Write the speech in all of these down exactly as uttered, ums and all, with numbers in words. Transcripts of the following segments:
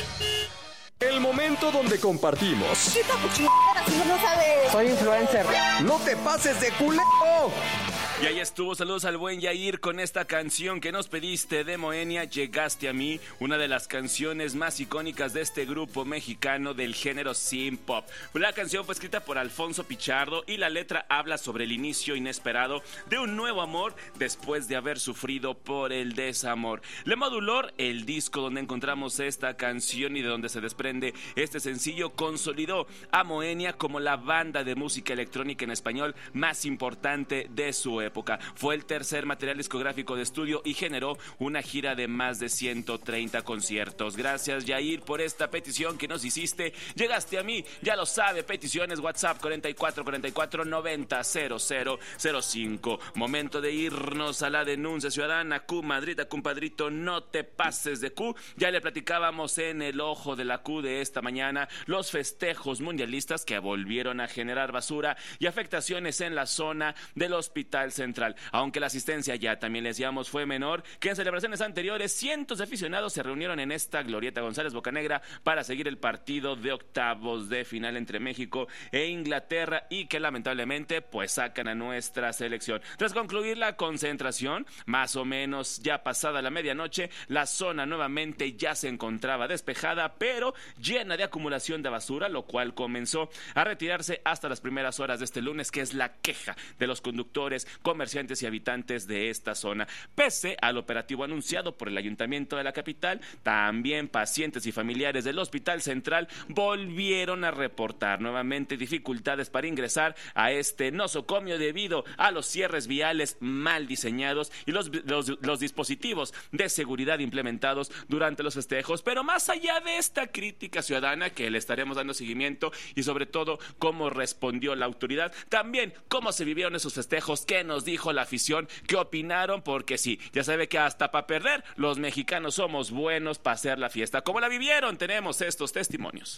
El momento donde compartimos. ¿Qué tal, si no sabes? Soy influencer. ¡No te pases de culero! Y ahí estuvo, saludos al buen Yair con esta canción que nos pediste de Moenia, Llegaste a mí, una de las canciones más icónicas de este grupo mexicano del género synth pop. La canción fue escrita por Alfonso Pichardo y la letra habla sobre el inicio inesperado de un nuevo amor después de haber sufrido por el desamor. Le Modulor, el disco donde encontramos esta canción y de donde se desprende este sencillo, consolidó a Moenia como la banda de música electrónica en español más importante de su época. Fue el tercer material discográfico de estudio y generó una gira de más de ciento treinta conciertos. Gracias, Yair, por esta petición que nos hiciste. Llegaste a mí, ya lo sabe, peticiones WhatsApp cuarenta y cuatro cuarenta y cuatro noventa cero cero cero cinco. Momento de irnos a la denuncia ciudadana. Q Madrid, a compadrito, no te pases de Q. Ya le platicábamos en el ojo de la Q de esta mañana los festejos mundialistas que volvieron a generar basura y afectaciones en la zona del hospital central. Aunque la asistencia, ya también les decíamos, fue menor que en celebraciones anteriores, cientos de aficionados se reunieron en esta glorieta González Bocanegra para seguir el partido de octavos de final entre México e Inglaterra y que lamentablemente pues sacan a nuestra selección. Tras concluir la concentración, más o menos ya pasada la medianoche, la zona nuevamente ya se encontraba despejada pero llena de acumulación de basura, lo cual comenzó a retirarse hasta las primeras horas de este lunes, que es la queja de los conductores, comerciantes y habitantes de esta zona. Pese al operativo anunciado por el ayuntamiento de la capital, también pacientes y familiares del hospital central volvieron a reportar nuevamente dificultades para ingresar a este nosocomio debido a los cierres viales mal diseñados y los, los, los dispositivos de seguridad implementados durante los festejos. Pero más allá de esta crítica ciudadana que le estaremos dando seguimiento y sobre todo cómo respondió la autoridad, también cómo se vivieron esos festejos, qué nos dijo la afición, qué opinaron, porque sí, ya sabe que hasta para perder los mexicanos somos buenos para hacer la fiesta. ¿Cómo la vivieron? Tenemos estos testimonios.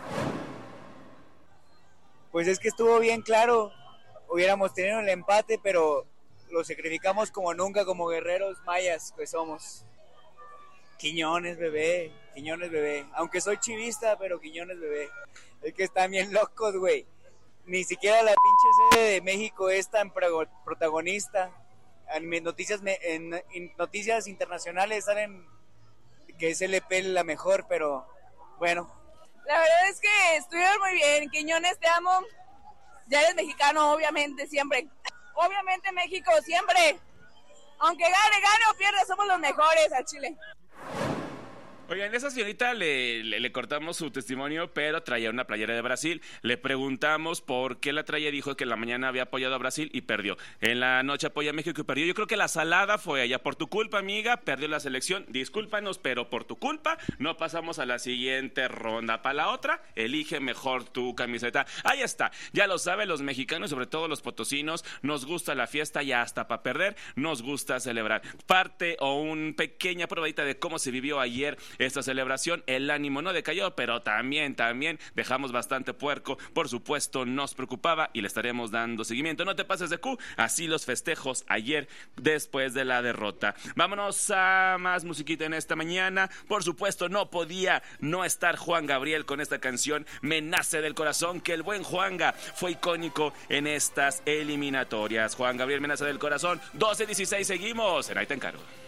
Pues es que estuvo bien claro, hubiéramos tenido el empate, pero lo sacrificamos como nunca, como guerreros mayas que somos. Quiñones, bebé, Quiñones, bebé. Aunque soy chivista, pero Quiñones, bebé. Es que están bien locos, güey. Ni siquiera la pinche sede de México es tan protagonista. En noticias, en, en noticias internacionales salen que es L P la mejor, pero bueno. La verdad es que estuvieron muy bien. Quiñones, te amo. Ya eres mexicano, obviamente, siempre. Obviamente México, siempre. Aunque gane, gane o pierda, somos los mejores al Chile. Oigan, esa señorita le, le, le cortamos su testimonio, pero traía una playera de Brasil. Le preguntamos por qué la traía, dijo que en la mañana había apoyado a Brasil y perdió. En la noche apoya a México y perdió. Yo creo que la salada fue allá. Por tu culpa, amiga, perdió la selección. Discúlpanos, pero por tu culpa no pasamos a la siguiente ronda. Para la otra, elige mejor tu camiseta. Ahí está. Ya lo saben los mexicanos, sobre todo los potosinos, nos gusta la fiesta y hasta para perder nos gusta celebrar. Parte o una pequeña probadita de cómo se vivió ayer esta celebración. El ánimo no decayó, pero también, también dejamos bastante puerco. Por supuesto, nos preocupaba y le estaremos dando seguimiento. No te pases de Q, así los festejos ayer después de la derrota. Vámonos a más musiquita en esta mañana. Por supuesto, no podía no estar Juan Gabriel con esta canción Me nace del corazón, que el buen Juanga fue icónico en estas eliminatorias. Juan Gabriel, Me nace del corazón, doce dieciséis, seguimos en Ahí te encargo.